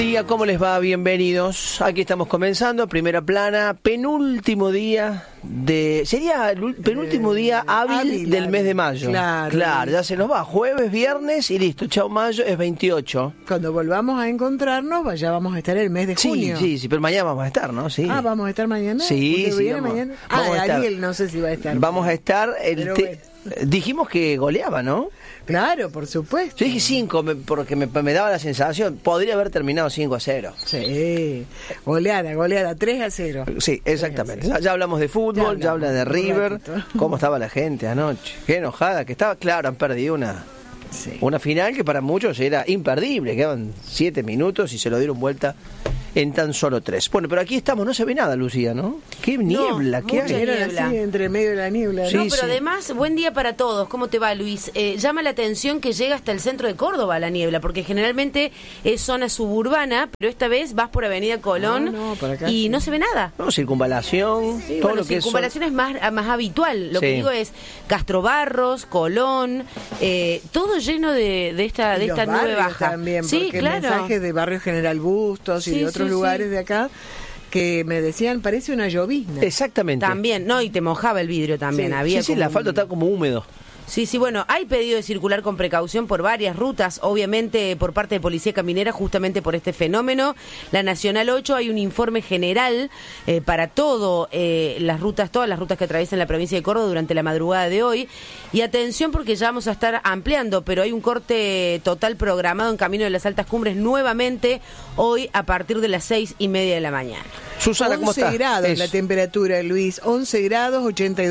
día, ¿cómo les va? Bienvenidos. Aquí estamos comenzando, primera plana, penúltimo día de... Sería el penúltimo día hábil del mes de mayo. Claro, ya se nos va. Jueves, viernes y listo. Chao mayo, es 28. Cuando volvamos a encontrarnos, ya vamos a estar el mes de junio. Sí, pero mañana vamos a estar, ¿no? Sí. ¿Vamos a estar mañana? Sí, mañana. Vamos a estar. Ariel no sé si va a estar. Vamos a estar... Dijimos que goleaba, ¿no? Claro, por supuesto. Yo dije 5 porque me daba la sensación, podría haber terminado 5-0. Sí, goleada, 3-0. Sí, exactamente. Ya hablamos de fútbol, ya habla de River, cómo estaba la gente anoche, qué enojada que estaba. Claro, han perdido una final que para muchos era imperdible, quedaban 7 minutos y se lo dieron vuelta en tan solo 3. Bueno, pero aquí estamos, no se ve nada, Lucía, ¿no? Qué niebla, qué hay. Niebla. Así, entre medio de la niebla. Sí, no, pero además, buen día para todos. ¿Cómo te va, Luis? Llama la atención que llega hasta el centro de Córdoba la niebla, porque generalmente es zona suburbana, pero esta vez vas por Avenida Colón por acá, y no se ve nada. No, circunvalación, sí, todo lo que circunvalación es más habitual. Lo que digo es Castro Barros, Colón, todo lleno de esta nube baja. También, sí, claro. Mensajes de Barrio General Bustos y de otros lugares de acá que me decían, parece una llovizna. Exactamente. También, y te mojaba el vidrio también. Sí, había el asfalto está como húmedo. Sí, bueno, hay pedido de circular con precaución por varias rutas, obviamente por parte de Policía Caminera, justamente por este fenómeno. La Nacional 8 hay un informe general para todas las rutas que atraviesan la provincia de Córdoba durante la madrugada de hoy. Y atención porque ya vamos a estar ampliando, pero hay un corte total programado en Camino de las Altas Cumbres nuevamente hoy a partir de las 6:30 de la mañana. Susana, ¿cómo está? 11 grados la temperatura, Luis. 11 grados,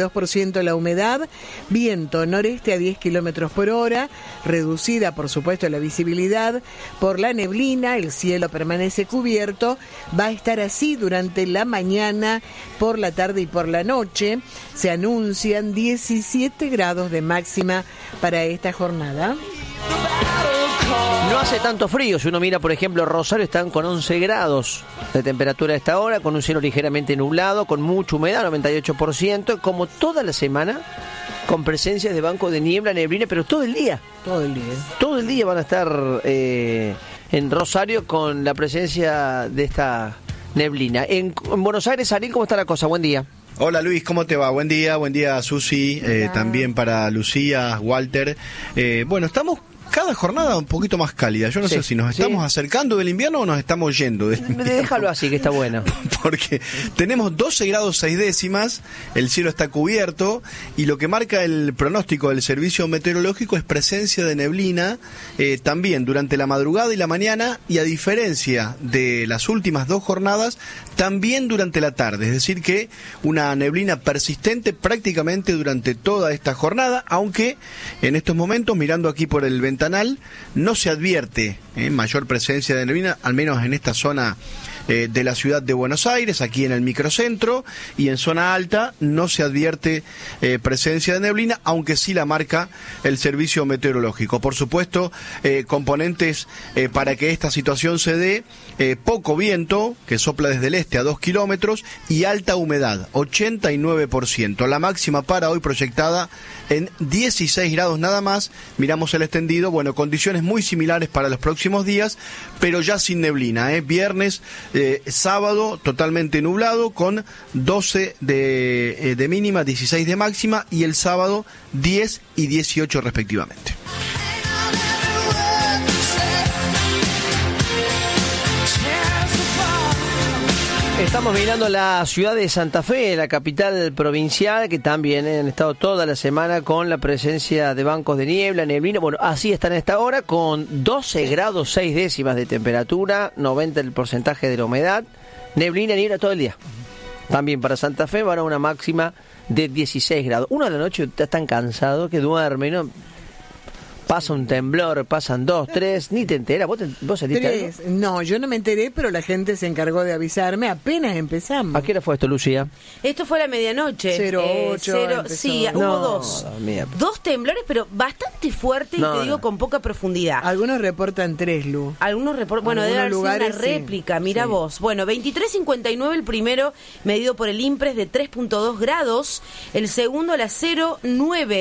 82% la humedad, viento noreste a 10 kilómetros por hora, reducida, por supuesto, la visibilidad por la neblina, el cielo permanece cubierto, va a estar así durante la mañana, por la tarde y por la noche. Se anuncian 17 grados de máxima para esta jornada. No hace tanto frío, si uno mira, por ejemplo, Rosario están con 11 grados de temperatura a esta hora, con un cielo ligeramente nublado, con mucha humedad, 98%, como toda la semana, con presencias de banco de niebla, neblina, pero todo el día. Todo el día van a estar en Rosario con la presencia de esta neblina. En Buenos Aires, Ariel, ¿cómo está la cosa? Buen día. Hola Luis, ¿cómo te va? Buen día Susi, también para Lucía, Walter. Bueno, estamos cada jornada un poquito más cálida. Yo no sé si nos estamos acercando del invierno o nos estamos yendo del invierno. Déjalo así, que está bueno. Porque tenemos 12 grados 6 décimas, el cielo está cubierto y lo que marca el pronóstico del servicio meteorológico es presencia de neblina también durante la madrugada y la mañana, y a diferencia de las últimas 2 jornadas, también durante la tarde. Es decir que una neblina persistente prácticamente durante toda esta jornada, aunque en estos momentos, mirando aquí por el ventanal, no se advierte mayor presencia de neblina, al menos en esta zona de la ciudad de Buenos Aires, aquí en el microcentro, y en zona alta no se advierte presencia de neblina, aunque sí la marca el servicio meteorológico. Por supuesto, componentes para que esta situación se dé: poco viento, que sopla desde el este a 2 kilómetros, y alta humedad, 89%. La máxima para hoy proyectada en 16 grados nada más. Miramos el extendido, condiciones muy similares para los próximos días, pero ya sin neblina. Viernes, sábado totalmente nublado, con 12 de mínima, 16 de máxima, y el sábado 10 y 18 respectivamente. Estamos mirando la ciudad de Santa Fe, la capital provincial, que también han estado toda la semana con la presencia de bancos de niebla, neblina. Bueno, así están a esta hora, con 12 grados 6 décimas de temperatura, 90 el porcentaje de la humedad, neblina, niebla todo el día. También para Santa Fe van a una máxima de 16 grados. Uno de la noche está tan cansado que duerme, ¿no? Pasa un temblor, pasan 2, 3, ni te enteras. ¿Vos saliste 3. algo? No, yo no me enteré, pero la gente se encargó de avisarme apenas empezamos. ¿A qué hora fue esto, Lucía? Esto fue a la medianoche. 08. Sí, hubo 2. Dos temblores, pero bastante fuertes, y te digo, con poca profundidad. Algunos reportan 3, Lu. Algunos reportan, debe haber sido una réplica, mira vos. Bueno, 23:59 el primero, medido por el INPRES, de 3.2 grados. El segundo a las 09.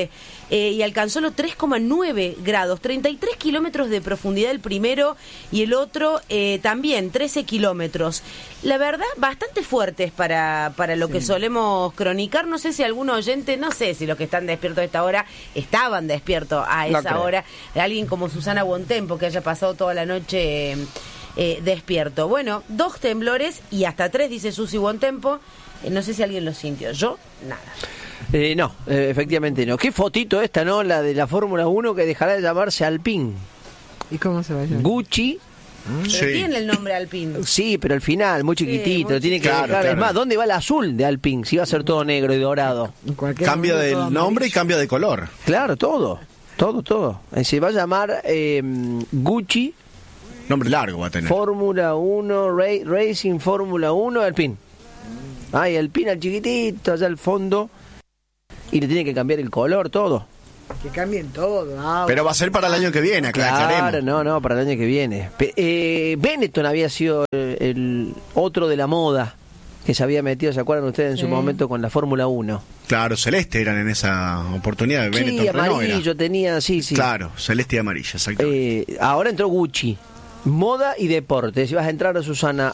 y alcanzó los 3,9 grados, 33 kilómetros de profundidad el primero y el otro también 13 kilómetros. La verdad, bastante fuertes para lo que solemos cronicar. No sé si algún oyente, no sé si los que están despiertos a esta hora estaban despiertos a esa hora. Alguien como Susana Buontempo que haya pasado toda la noche despierto. Bueno, 2 temblores y hasta 3, dice Susi Buontempo. No sé si alguien lo sintió. Yo, nada. No, efectivamente no. Qué fotito esta, ¿no? La de la Fórmula 1 que dejará de llamarse Alpine. ¿Y cómo se va a llamar? Gucci. Pero tiene el nombre Alpine. Sí, pero al final, muy chiquitito. muy lo tiene que chiquito. dejar. Claro. Es más, ¿dónde va el azul de Alpine? Si va a ser todo negro y dorado. Cambia del nombre y cambia de color. Claro, todo. Se va a llamar Gucci. Nombre largo va a tener. Fórmula 1, Racing Fórmula 1, Alpine. Ay, Alpine al chiquitito, allá al fondo. Y le tiene que cambiar el color, todo. Que cambien todo. Pero va a ser para el año que viene, aclaremos. Claro, no, para el año que viene. Benetton había sido el otro de la moda que se había metido, ¿se acuerdan ustedes en su momento con la Fórmula 1? Claro, celeste eran en esa oportunidad. Benetton Sí, Renault amarillo era. tenía, sí. Claro, celeste y amarilla, exactamente. Ahora entró Gucci, moda y deporte. Si vas a entrar, Susana,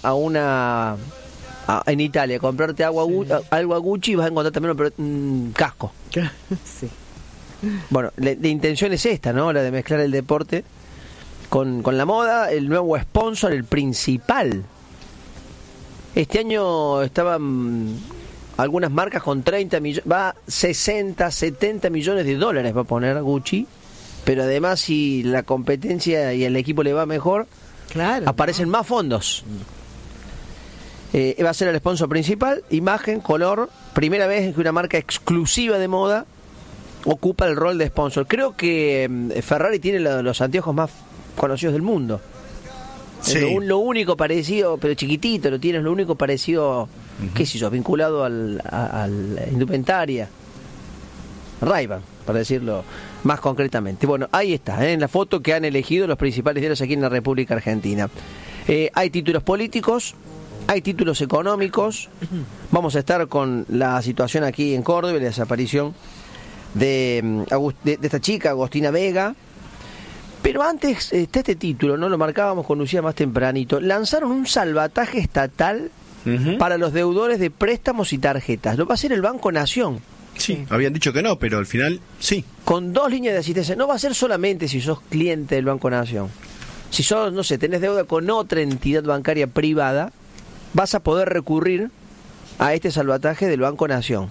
en Italia, a comprarte algo a Gucci, vas a encontrar también un casco. Sí. Bueno, la intención es esta, ¿no? La de mezclar el deporte con la moda, el nuevo sponsor, el principal. Este año estaban algunas marcas con 30 millones, va 60, 70 millones de dólares va a poner Gucci, pero además si la competencia y el equipo le va mejor, Claro. aparecen más fondos. Va a ser el sponsor principal, imagen, color, primera vez que una marca exclusiva de moda ocupa el rol de sponsor. Creo que Ferrari tiene los anteojos más conocidos del mundo. Sí. Lo único parecido, pero chiquitito, lo tienes, lo único parecido, qué sé yo, vinculado a la indumentaria. Ray-Ban, para decirlo más concretamente. Bueno, ahí está, en la foto que han elegido los principales diarios aquí en la República Argentina. Hay títulos políticos, hay títulos económicos. Vamos a estar con la situación aquí en Córdoba, la desaparición de esta chica, Agostina Vega. Pero antes está este título, ¿no? Lo marcábamos con Lucía más tempranito. Lanzaron un salvataje estatal para los deudores de préstamos y tarjetas. Lo va a hacer el Banco Nación. Sí, habían dicho que no, pero al final sí. Con 2 líneas de asistencia. No va a ser solamente si sos cliente del Banco Nación. Si sos, no sé, tenés deuda con otra entidad bancaria privada, vas a poder recurrir a este salvataje del Banco Nación.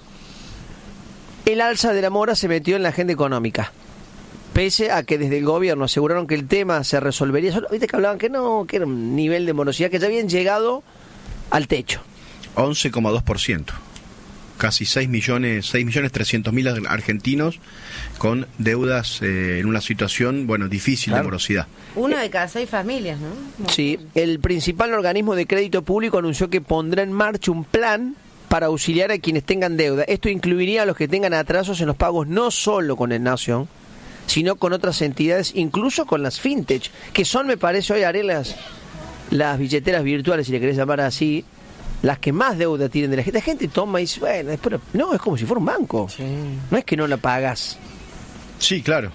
El alza de la mora se metió en la agenda económica, pese a que desde el gobierno aseguraron que el tema se resolvería. Viste que hablaban que no, que era un nivel de morosidad, que ya habían llegado al techo. 11,2%. Casi 6.300.000 argentinos con deudas en una situación, bueno, difícil de morosidad. 1 de cada 6 familias, ¿no? Sí, el principal organismo de crédito público anunció que pondrá en marcha un plan para auxiliar a quienes tengan deuda. Esto incluiría a los que tengan atrasos en los pagos, no solo con el Nación, sino con otras entidades, incluso con las fintech, que son, me parece, hoy haré las billeteras virtuales, si le querés llamar así, las que más deuda tienen de la gente. La gente toma y dice, bueno, después, no, es como si fuera un banco. Sí. No es que no la pagas. Sí, claro.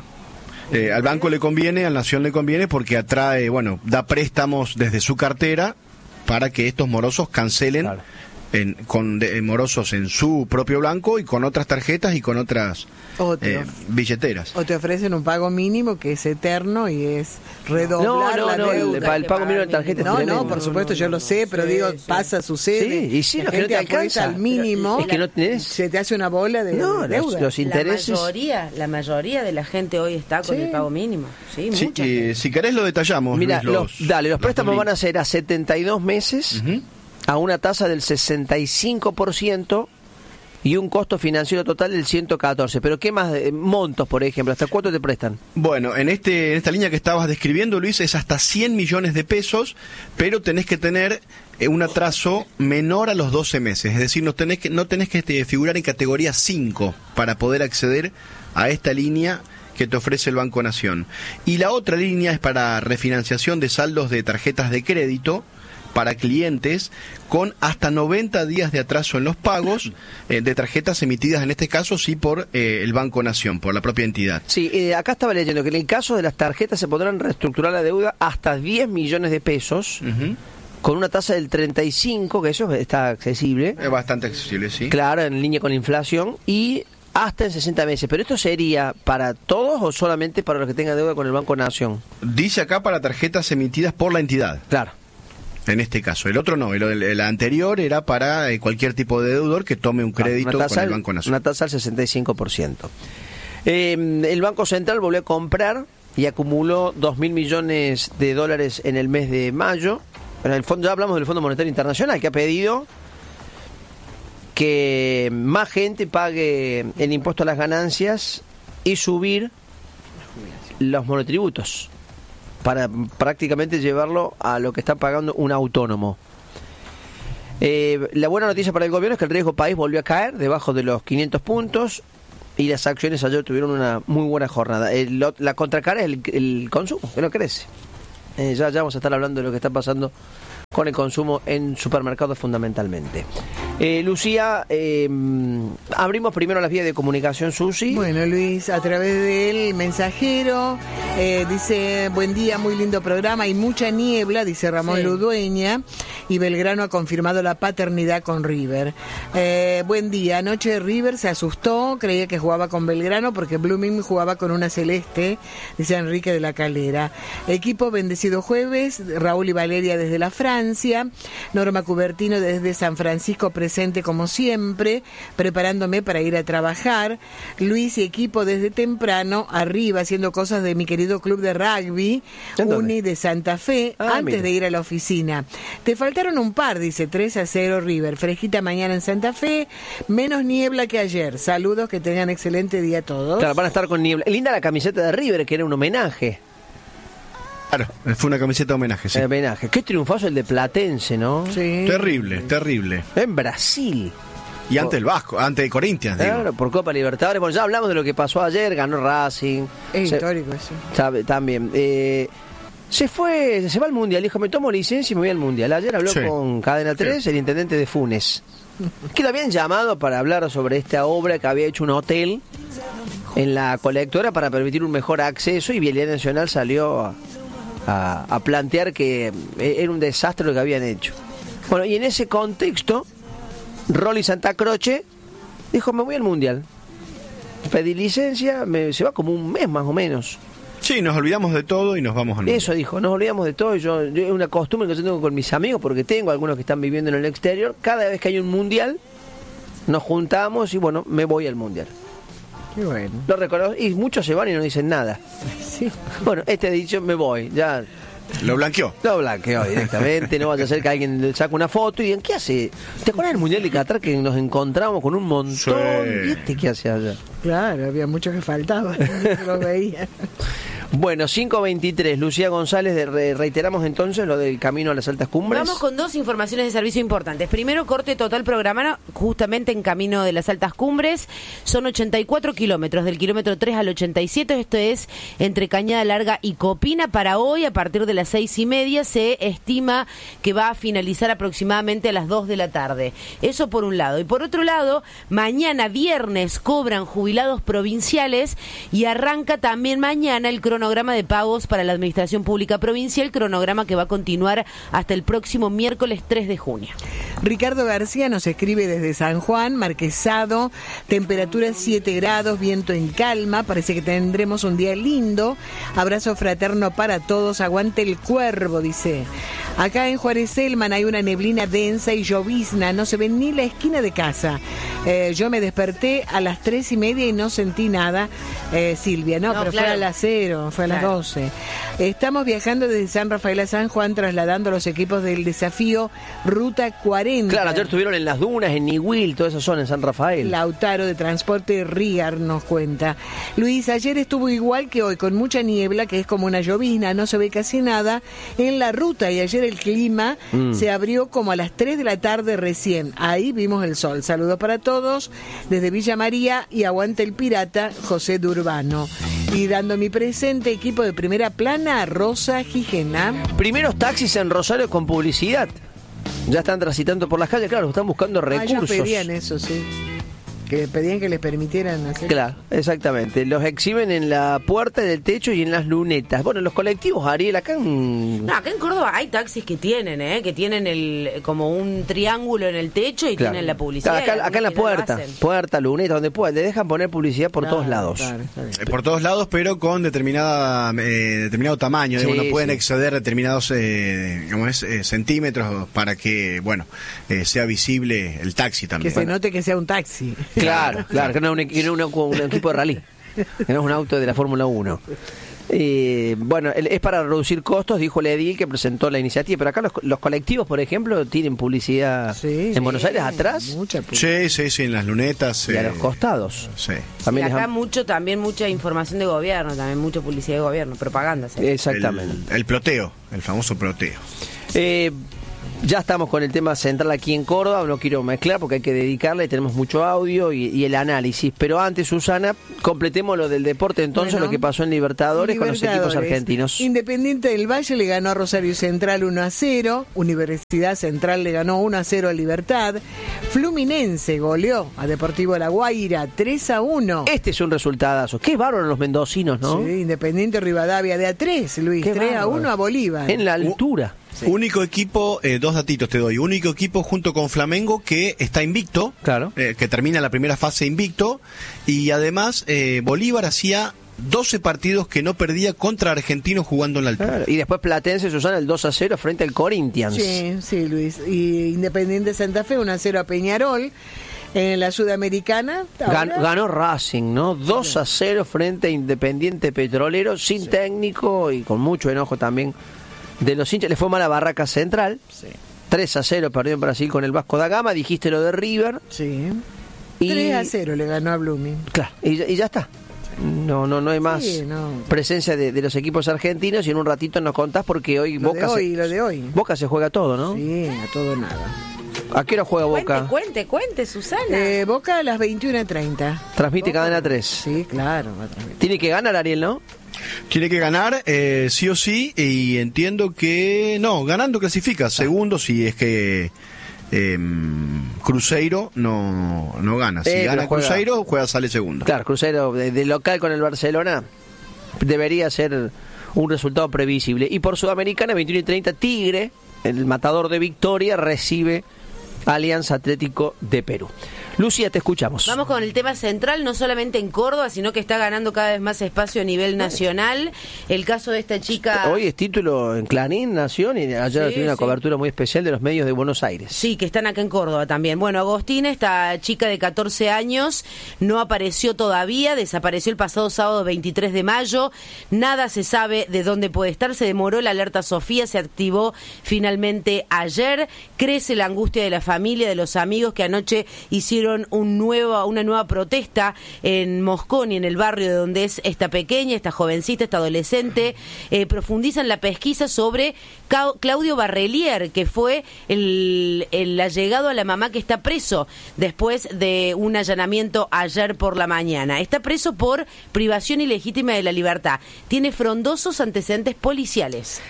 Al banco le conviene, al Nación le conviene porque atrae, bueno, da préstamos desde su cartera para que estos morosos cancelen. Claro. Con morosos en su propio banco y con otras tarjetas y con otras billeteras. O te ofrecen un pago mínimo que es eterno y es redoblar la deuda. El pago mínimo de tarjeta. No, por supuesto, yo lo sé, pero digo, sucede. Sí, y sí, la gente no te alcanza al mínimo, es que no tenés. Se te hace una bola de deuda. Los intereses. La mayoría de la gente hoy está con el pago mínimo. Sí, mucha gente. Si querés lo detallamos. Mira, los préstamos van a ser a 72 meses. A una tasa del 65% y un costo financiero total del 114%. Pero ¿qué más montos, por ejemplo? ¿Hasta cuánto te prestan? Bueno, en esta línea que estabas describiendo, Luis, es hasta 100 millones de pesos, pero tenés que tener un atraso menor a los 12 meses. Es decir, no tenés que figurar en categoría 5 para poder acceder a esta línea que te ofrece el Banco Nación. Y la otra línea es para refinanciación de saldos de tarjetas de crédito, para clientes con hasta 90 días de atraso en los pagos de tarjetas emitidas, en este caso sí por el Banco Nación, por la propia entidad. Sí, acá estaba leyendo que en el caso de las tarjetas se podrán reestructurar la deuda hasta 10 millones de pesos, con una tasa del 35, que eso está accesible. Es bastante accesible, sí. Claro, en línea con la inflación, y hasta en 60 meses. ¿Pero esto sería para todos o solamente para los que tengan deuda con el Banco Nación? Dice acá para tarjetas emitidas por la entidad. Claro. En este caso. El otro no, el anterior era para cualquier tipo de deudor que tome un crédito con el Banco Nación. Una tasa del 65%. El Banco Central volvió a comprar y acumuló 2.000 millones de dólares en el mes de mayo. En el fondo, ya hablamos del Fondo Monetario Internacional, que ha pedido que más gente pague el impuesto a las ganancias y subir los monotributos para prácticamente llevarlo a lo que está pagando un autónomo. La buena noticia para el gobierno es que el riesgo país volvió a caer debajo de los 500 puntos y las acciones ayer tuvieron una muy buena jornada. La contracara es el consumo, que no crece. Ya vamos a estar hablando de lo que está pasando con el consumo en supermercados fundamentalmente. Lucía, abrimos primero las vías de comunicación, Susi. Bueno, Luis, a través del mensajero, dice, buen día, muy lindo programa, hay mucha niebla, dice Ramón Ludueña, y Belgrano ha confirmado la paternidad con River. Buen día, anoche River se asustó, creía que jugaba con Belgrano porque Blooming jugaba con una celeste, dice Enrique de la Calera. Equipo bendecido jueves, Raúl y Valeria desde la Francia, Norma Cubertino desde San Francisco presente como siempre, preparándome para ir a trabajar, Luis y equipo desde temprano, arriba haciendo cosas de mi querido club de rugby, Uni de Santa Fe, antes de ir a la oficina. Te faltaron un par, dice 3-0 River, fresquita mañana en Santa Fe, menos niebla que ayer, saludos, que tengan excelente día a todos. Claro, van a estar con niebla. Linda la camiseta de River, que era un homenaje. Claro, fue una camiseta de homenaje, sí. Homenaje. Qué triunfazo el de Platense, ¿no? Sí. Terrible, terrible. En Brasil. Y ante el Vasco, ante Corinthians, digo. Claro, por Copa Libertadores. Bueno, ya hablamos de lo que pasó ayer, ganó Racing. Es histórico eso. También. Se va al Mundial, dijo, me tomo licencia y me voy al Mundial. Ayer habló con Cadena 3, el intendente de Funes, que lo habían llamado para hablar sobre esta obra que había hecho un hotel en la colectora para permitir un mejor acceso, y Vialidad Nacional salió a plantear que era un desastre lo que habían hecho. Bueno, y en ese contexto, Rolly Santa Croce dijo, me voy al Mundial. Pedí licencia, se va como un mes más o menos. Sí, nos olvidamos de todo y nos vamos al Mundial. Eso dijo, nos olvidamos de todo. Yo es una costumbre que yo tengo con mis amigos, porque tengo algunos que están viviendo en el exterior. Cada vez que hay un Mundial, nos juntamos y bueno, me voy al Mundial. Qué bueno. Lo reconozco, y muchos se van y no dicen nada. Sí. Bueno, este dicho, me voy, ya. Lo blanqueó. Lo blanqueó directamente, no vaya a ser que alguien le saque una foto y digan, ¿qué hace? ¿Te acuerdas del Mundial de Qatar que nos encontramos con un montón? Sí. ¿Y este qué hace allá? Claro, había mucho que faltaba, lo veía. Bueno, 5:23, Lucía González, reiteramos entonces lo del camino a las altas cumbres. Vamos con dos informaciones de servicio importantes. Primero, corte total programado justamente en camino de las altas cumbres. Son 84 kilómetros, del kilómetro 3 al 87. Esto es entre Cañada Larga y Copina. Para hoy, a partir de las 6:30, se estima que va a finalizar aproximadamente a las 2 de la tarde. Eso por un lado. Y por otro lado, mañana viernes cobran jubilados provinciales y arranca también mañana el cronograma de pagos para la Administración Pública Provincial, cronograma que va a continuar hasta el próximo miércoles 3 de junio. Ricardo García nos escribe desde San Juan, Marquesado, temperatura 7 grados, viento en calma, parece que tendremos un día lindo, abrazo fraterno para todos, aguante el cuervo, dice. Acá en Juárez Selman hay una neblina densa y llovizna, no se ve ni la esquina de casa. Yo me desperté a las 3:30 y no sentí nada, Silvia, pero claro. Fue a las 0, fue a las 12. Estamos viajando desde San Rafael a San Juan, trasladando los equipos del desafío Ruta 40. Claro, ayer estuvieron en Las Dunas, en Niwil, todas esas zonas en San Rafael. Lautaro de Transporte Riar nos cuenta. Luis, ayer estuvo igual que hoy, con mucha niebla, que es como una llovizna, no se ve casi nada en la ruta, y ayer el clima se abrió como a las 3 de la tarde recién. Ahí vimos el sol. Saludos para todos. todos desde Villa María y aguante el pirata José Durbano. Y dando mi presente, equipo de primera plana, Rosa Gijena. Primeros taxis en Rosario con publicidad. Ya están transitando por las calles, claro, están buscando recursos. Ellos pedían eso, sí. Que pedían que les permitieran hacer. Claro, exactamente. Los exhiben en la puerta, del techo y en las lunetas. Bueno, los colectivos, Ariel, acá en... No, acá en Córdoba hay taxis que tienen como un triángulo en el techo y Claro. tienen la publicidad. Claro, acá en la puerta, luneta, donde pueda, le dejan poner publicidad por todos lados. Claro, está bien. Por todos lados, pero con determinado tamaño. Sí, No pueden sí. exceder determinados centímetros para que, sea visible el taxi Que también. se note que sea un taxi. Claro, que no es un equipo de rally, que no es un auto de la Fórmula 1. Es para reducir costos, dijo el edil que presentó la iniciativa, pero acá los colectivos, por ejemplo, tienen publicidad Sí, en Buenos Aires atrás Mucha publicidad. Sí, en las lunetas. y a los costados. Sí. También les acá han- mucha información de gobierno, también mucha publicidad de gobierno, propaganda. ¿sí? Exactamente. El ploteo, el famoso ploteo. Ya estamos con el tema central aquí en Córdoba, no quiero mezclar porque hay que dedicarle, tenemos mucho audio y el análisis, pero antes, Susana, completemos lo del deporte entonces, Bueno, lo que pasó en Libertadores con los equipos argentinos. Independiente del Valle le ganó a Rosario Central 1-0, Universidad Central le ganó 1-0 a Libertad, Fluminense goleó a Deportivo La Guaira 3-1. Este es un resultadazo. Qué bárbaro los mendocinos, ¿no? Sí, Independiente Rivadavia de A3, Luis, Qué 3-1 bárbaro. a Bolívar. En la altura. Sí. Único equipo, dos datitos te doy. Único equipo junto con Flamengo que está invicto, Claro. que termina la primera fase invicto, y además Bolívar hacía 12 partidos que no perdía contra Argentinos jugando en la altura. Claro. Y después Platense, Susana, el 2-0 frente al Corinthians. Sí, Luis. Y Independiente Santa Fe 1-0 a Peñarol. En la Sudamericana ahora, Ganó Racing, ¿no? 2-0 frente a Independiente Petrolero, sin técnico y con mucho enojo también de los hinchas. Le fue mal a Barraca Central. Sí. 3-0 perdió en Brasil con el Vasco da Gama. Dijiste lo de River. Sí. Y, 3-0 le ganó a Blooming. Claro, y ya está. No hay más Sí, no. presencia de los equipos argentinos. Y en un ratito nos contás porque hoy Lo Boca de hoy. Boca se juega todo, ¿no? Sí, a todo nada. ¿A qué hora juega Boca? Cuente, Susana. Boca a las 21:30. Transmite Cadena 3. Sí, claro, va a transmitir. Tiene que ganar Ariel, ¿no? Tiene que ganar, sí o sí, y entiendo que no, ganando clasifica. Segundo, si es que Cruzeiro no gana. Si Pero gana juega. Cruzeiro, sale segundo. Claro, Cruzeiro de local con el Barcelona debería ser un resultado previsible. Y por Sudamericana, 21:30, Tigre, el matador de Victoria, recibe Alianza Atlético de Perú. Lucía, te escuchamos. Vamos con el tema central, no solamente en Córdoba, sino que está ganando cada vez más espacio a nivel nacional. El caso de esta chica... Hoy es título en Clarín, Nación, y ayer Sí, tiene una sí. cobertura muy especial de los medios de Buenos Aires. Sí, que están acá en Córdoba también. Bueno, Agostina, esta chica de 14 años, no apareció todavía, desapareció el pasado sábado 23 de mayo. Nada se sabe de dónde puede estar, se demoró la alerta Sofía, se activó finalmente ayer. Crece la angustia de la familia, de los amigos que anoche hicieron una nueva protesta en Mosconi, en el barrio de donde es esta pequeña, esta jovencita, esta adolescente. Profundizan la pesquisa sobre Claudio Barrelier, que fue el allegado a la mamá que está preso después de un allanamiento ayer por la mañana. Está preso por privación ilegítima de la libertad. Tiene frondosos antecedentes policiales.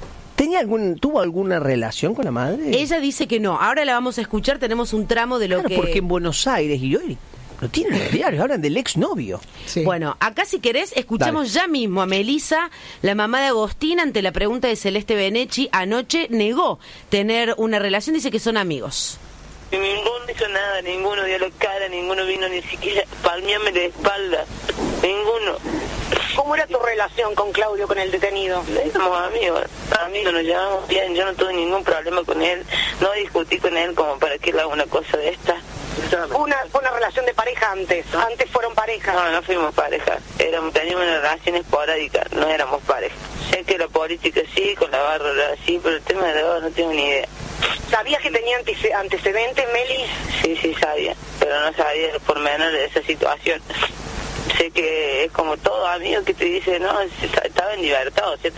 ¿Tuvo alguna relación con la madre? Ella dice que no. Ahora la vamos a escuchar, tenemos un tramo de lo Claro, que... porque en Buenos Aires, y hoy lo tienen en los diarios, hablan del exnovio. Sí. Bueno, acá si querés, escuchamos ya mismo a Melisa, la mamá de Agostina, ante la pregunta de Celeste Benechi. Anoche negó tener una relación, dice que son amigos. Ninguno hizo nada, ninguno dio la cara, ninguno vino ni siquiera palmearme de espalda, ninguno. ¿Cómo era tu relación con Claudio, con el detenido? Éramos amigos, nos llevamos bien, yo no tuve ningún problema con él, no discutí con él como para que él haga una cosa de esta. Fue una relación de pareja antes fueron pareja. No fuimos pareja, teníamos una relación esporádica, no éramos pareja. Sé que la política sí, con la barra sí, pero el tema de la barra no tengo ni idea. ¿Sabías que tenía antecedentes, Meli? Sí sabía, pero no sabía el pormenor de esa situación. Sé que es como todo amigo que te dice, no, estaba en libertad, o sea,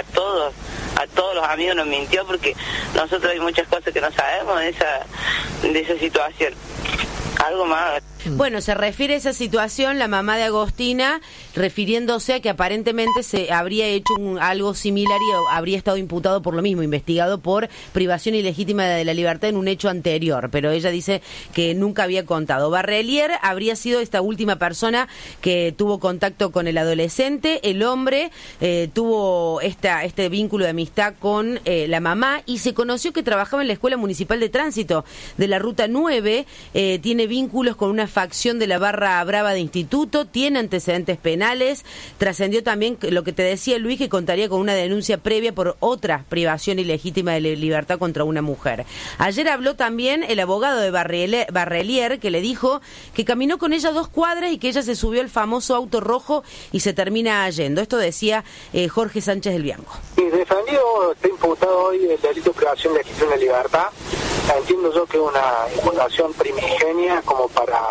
a todos los amigos nos mintió porque nosotros hay muchas cosas que no sabemos de esa situación. algo más. Bueno, se refiere a esa situación la mamá de Agostina, refiriéndose a que aparentemente se habría hecho algo similar y habría estado imputado por lo mismo, investigado por privación ilegítima de la libertad en un hecho anterior, pero ella dice que nunca había contado. Barrelier habría sido esta última persona que tuvo contacto con el adolescente. El hombre tuvo este vínculo de amistad con la mamá y se conoció que trabajaba en la Escuela Municipal de Tránsito de la Ruta 9, tiene vínculos con una facción de la barra brava de instituto, tiene antecedentes penales, trascendió también lo que te decía Luis, que contaría con una denuncia previa por otra privación ilegítima de libertad contra una mujer. Ayer habló también el abogado de Barrelier, que le dijo que caminó con ella 2 cuadras y que ella se subió al famoso auto rojo y se termina yendo. Esto decía Jorge Sánchez del Bianco. Mi defendido está imputado hoy el delito de privación legítima de libertad. Entiendo yo que es una imputación primigenia como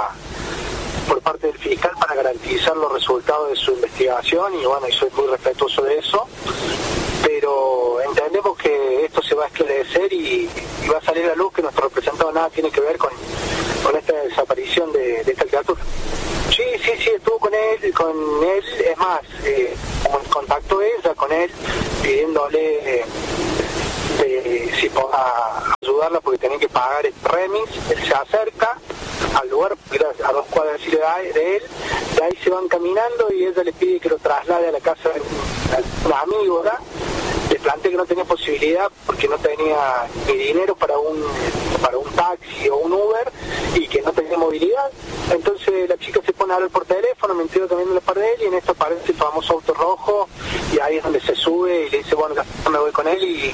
por parte del fiscal para garantizar los resultados de su investigación y bueno, y soy muy respetuoso de eso, pero entendemos que esto se va a esclarecer y va a salir a luz que nuestro representado nada tiene que ver con esta desaparición de esta criatura. Sí, estuvo con él, es más, contactó ella con él pidiéndole si podía ayudarla porque tenía que pagar el remis. Él se acerca al lugar, a 2 cuadras de él, de ahí se van caminando y ella le pide que lo traslade a la casa de un amigo, ¿verdad? Le planteé que no tenía posibilidad porque no tenía ni dinero para un taxi o un Uber y que no tenía movilidad. Entonces la chica se pone a hablar por teléfono, me entero también de la par de él y en esto aparece el famoso auto rojo y ahí es donde se sube y le dice, bueno, ya me voy con él y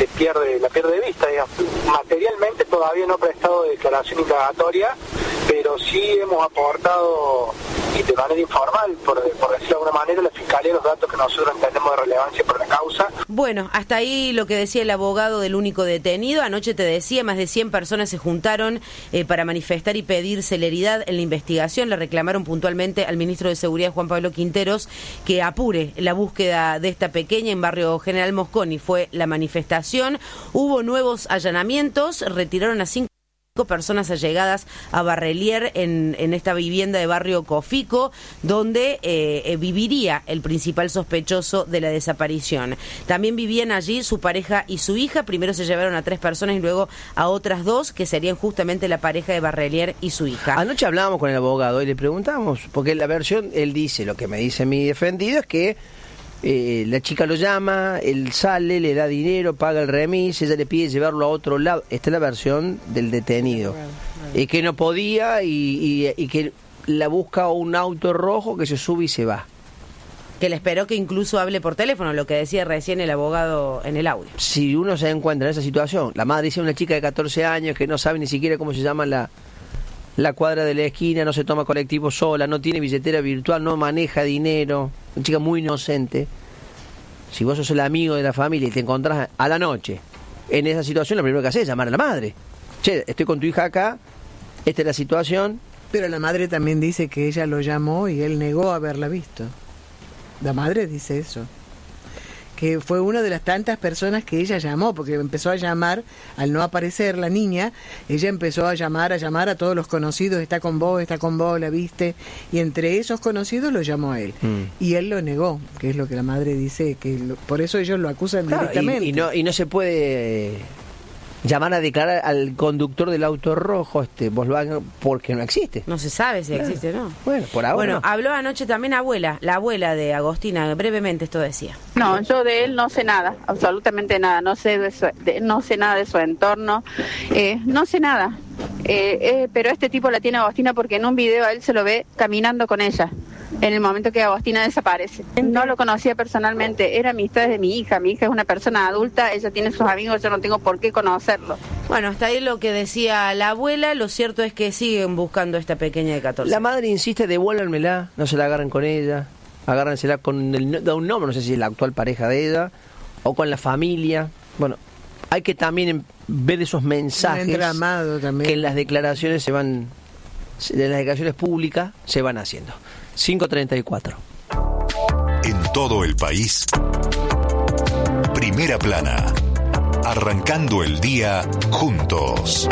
la pierde de vista, digamos. Materialmente todavía no ha prestado declaración indagatoria, pero sí hemos aportado y de manera informal, por decirlo de alguna manera, la fiscalía los datos que nosotros entendemos de relevancia por la causa. Bueno, hasta ahí lo que decía el abogado del único detenido. Anoche te decía, más de 100 personas se juntaron para manifestar y pedir celeridad en la investigación. Le reclamaron puntualmente al ministro de Seguridad, Juan Pablo Quinteros, que apure la búsqueda de esta pequeña en barrio General Mosconi. Fue la manifestación. Hubo nuevos allanamientos, retiraron a 5 personas allegadas a Barrelier en esta vivienda de barrio Cofico, donde viviría el principal sospechoso de la desaparición. También vivían allí su pareja y su hija. Primero se llevaron a 3 personas y luego a otras 2, que serían justamente la pareja de Barrelier y su hija. Anoche hablábamos con el abogado y le preguntamos, porque la versión, él dice, lo que me dice mi defendido es que la chica lo llama, él sale, le da dinero, paga el remis, ella le pide llevarlo a otro lado. Esta es la versión del detenido. Y que no podía y que la busca un auto rojo que se sube y se va. Que le esperó que incluso hable por teléfono, lo que decía recién el abogado en el audio. Si uno se encuentra en esa situación, la madre dice una chica de 14 años que no sabe ni siquiera cómo se llama la cuadra de la esquina, no se toma colectivo sola, no tiene billetera virtual, no maneja dinero, una chica muy inocente. Si vos sos el amigo de la familia y te encontrás a la noche en esa situación, lo primero que haces es llamar a la madre. Che, estoy con tu hija acá, esta es la situación. Pero la madre también dice que ella lo llamó y él negó haberla visto. La madre dice eso, que fue una de las tantas personas que ella llamó, porque empezó a llamar, al no aparecer la niña, ella empezó a llamar a todos los conocidos, está con vos, la viste, y entre esos conocidos lo llamó a él. Y él lo negó, que es lo que la madre dice, por eso ellos lo acusan directamente. Y no se puede llamar a declarar al conductor del auto rojo, Volkswagen, porque no existe. No se sabe si existe o no. Bueno, por ahora. Bueno, no. Habló anoche también la abuela de Agostina, brevemente esto decía. No, yo de él no sé nada, absolutamente nada, no sé no sé nada de su entorno, no sé nada. Pero este tipo la tiene Agostina porque en un video a él se lo ve caminando con ella en el momento que Agostina desaparece. No lo conocía personalmente, era amistad de mi hija es una persona adulta, ella tiene sus amigos, yo no tengo por qué conocerlo. Bueno, hasta ahí lo que decía la abuela. Lo cierto es que siguen buscando a esta pequeña de 14. La madre insiste, devuélvanmela, no se la agarren con ella, agárrensela con da un nombre, no sé si es la actual pareja de ella o con la familia. Bueno, hay que también ver esos mensajes que en las declaraciones en las declaraciones públicas se van haciendo. 5:34. En todo el país, Primera Plana, arrancando el día juntos.